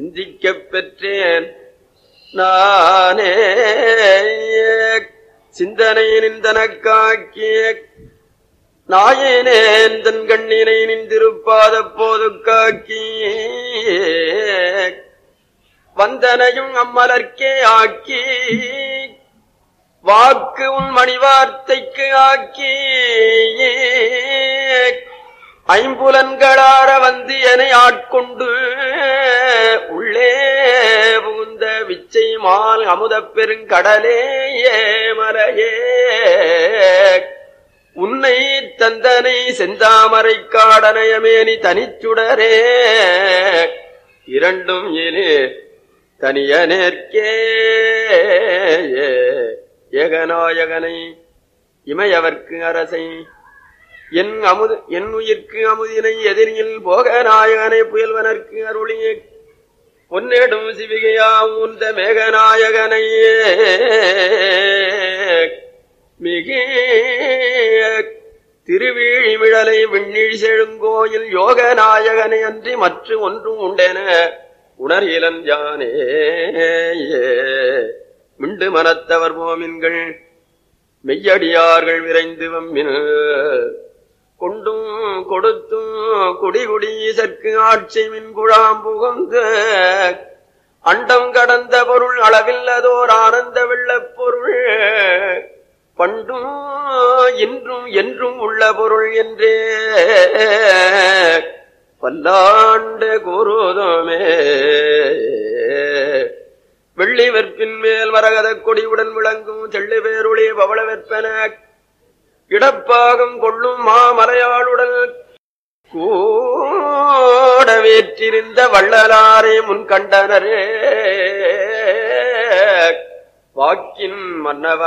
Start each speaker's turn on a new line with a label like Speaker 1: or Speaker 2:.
Speaker 1: சிந்திக்கப் பெற்றேன் நானே சிந்தனை நின்றனக்காக்கிய நாயனேன் தன் கண்ணினை நின்றிருப்பாத போது காக்கி வந்தனையும் அம்மலர்க்கே ஆக்கி வாக்கு உன் மணிவார்த்தைக்கு ஆக்கி ஐம்புலன்களார வந்து என ஆட்கொண்டு உள்ளே புகுந்த விச்சை மால் அமுதப் பெருங்கடலே மலையே உன்னை தந்தனை செந்தாமரை காடனயமேனி தனிச்சுடரே இரண்டும் இனி தனியனேற்கே ஏகநாயகனை இமையவர்க்கு அரசை என் உயிர்க்கு அமுதினை எதிரில் போக நாயகனை புயல்வனர்க்கு அருளிய பொன்னேடும் சிவிகையா ஊர்ந்த மேகநாயகனையே மிக திருவீழிமிழலை விண்ணிழி செழுங்கோயில் யோக நாயகனை அன்றி மற்ற ஒன்றும் உண்டென உணர்கிலன் யானே மிண்டு மனத்தவர் போமின்கள் மெய்யடியார்கள் விரைந்து வம்மின் கொண்டும் கொடுத்தும் குடிகுடி சற்கு ஆட்சி மின் குழாம் புகுந்து அண்டம் கடந்த பொருள் அளவில்லதோர் ஆனந்த வெள்ளப் பொருள் பண்டும் இன்றும் என்றும் உள்ள பொருள் என்றே பல்லாண்டு கூறுதோமே வெள்ளி வெற்பின் மேல் வரகத கொடியுடன் விளங்கும் தெள்ளு பேருளே பவள வெற்பன இடப்பாகம் கொள்ளும் மாமலையாளுடன் கூட வேற்றிருந்த வள்ளலாரே முன் கண்டனரே வாக்கின் மன்னவ